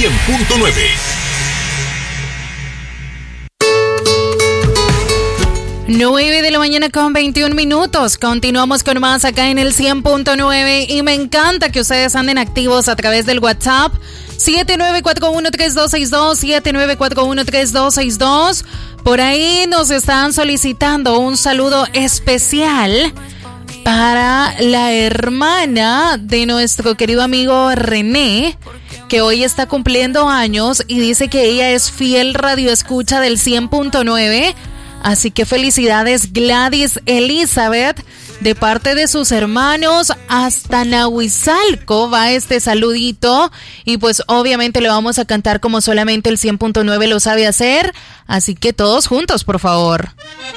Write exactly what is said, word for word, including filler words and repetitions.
cien punto nueve. nueve de la mañana con veintiún minutos. Continuamos con más acá en el cien punto nueve y me encanta que ustedes anden activos a través del WhatsApp siete nueve cuatro uno tres dos seis dos, siete nueve cuatro uno tres dos seis dos. Por ahí nos están solicitando un saludo especial para la hermana de nuestro querido amigo René, que hoy está cumpliendo años y dice que ella es fiel radioescucha del cien punto nueve. Así que felicidades, Gladys Elizabeth, de parte de sus hermanos hasta Nahuizalco va este saludito y pues obviamente le vamos a cantar como solamente el cien punto nueve lo sabe hacer, así que todos juntos, por favor.